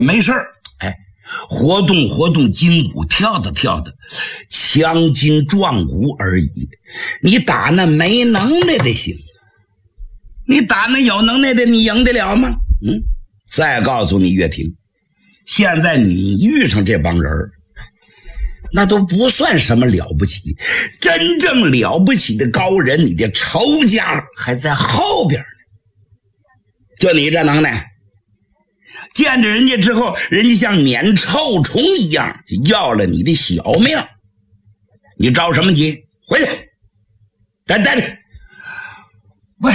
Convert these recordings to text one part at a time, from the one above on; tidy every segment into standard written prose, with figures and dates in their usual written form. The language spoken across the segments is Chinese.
没事儿，哎，活动活动筋骨，跳的跳的，强筋壮骨而已。你打那没能耐的行，你打那有能耐的，你赢得了吗？再告诉你岳霆，现在你遇上这帮人，那都不算什么了不起，真正了不起的高人，你的仇家还在后边呢。就你这能耐，见着人家之后，人家像撵臭虫一样要了你的小命，你着什么急？回去，待着。喂，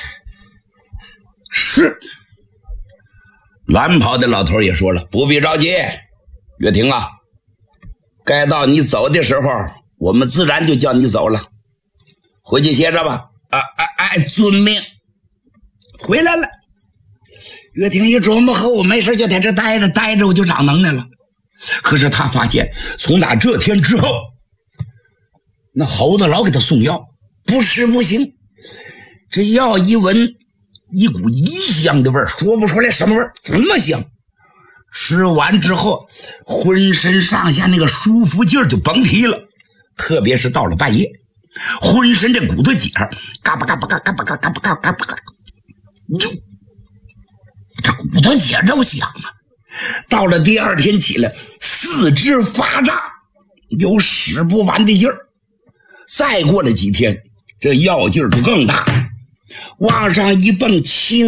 是。蓝袍的老头也说了，不必着急，岳霆啊，该到你走的时候，我们自然就叫你走了，回去歇着吧。遵命。回来了。岳霆一琢磨，和我没事就在这待着，我就长能耐了。可是他发现，从打这天之后，那猴子老给他送药，不吃不行。这药一闻，一股异香的味儿，说不出来什么味儿，怎么那么香？吃完之后，浑身上下那个舒服劲儿就甭提了，特别是到了半夜，浑身这骨头节儿嘎巴嘎巴嘎巴嘎巴嘎巴嘎，哟，这骨头节都响啊！到了第二天起来，四肢发胀，有使不完的劲儿。再过了几天，这药劲儿就更大，往上一蹦，轻